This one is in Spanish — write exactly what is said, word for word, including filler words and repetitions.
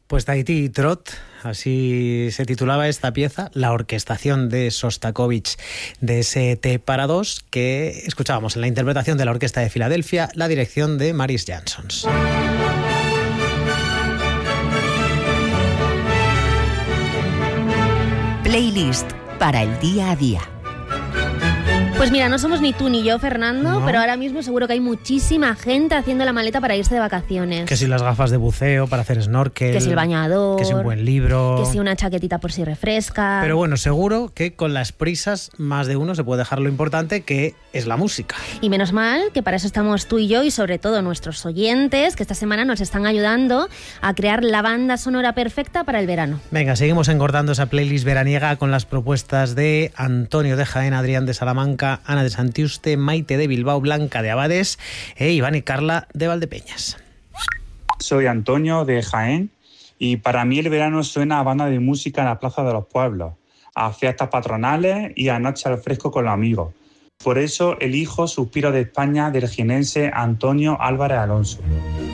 Pues Tahití Trot, así se titulaba esta pieza, la orquestación de Sostakovich de ese T para dos, que escuchábamos en la interpretación de la Orquesta de Filadelfia, la dirección de Maris Jansons. Playlist para el día a día. Pues mira, no somos ni tú ni yo, Fernando, No. pero ahora mismo seguro que hay muchísima gente haciendo la maleta para irse de vacaciones. Que si las gafas de buceo para hacer snorkel, Que si el bañador, que si un buen libro, que si una chaquetita por si refresca. Pero bueno, seguro que con las prisas más de uno se puede dejar lo importante, que es la música. Y menos mal que para eso estamos tú y yo, y sobre todo nuestros oyentes, que esta semana nos están ayudando a crear la banda sonora perfecta para el verano. Venga, seguimos engordando esa playlist veraniega con las propuestas de Antonio de Jaén, Adrián de Salamanca, Ana de Santiuste, Maite de Bilbao, Blanca de Abades e Iván y Carla de Valdepeñas. Soy Antonio de Jaén y para mí el verano suena a banda de música en la plaza de los pueblos, a fiestas patronales y a noche al fresco con los amigos. Por eso elijo Suspiro de España del jienense Antonio Álvarez Alonso.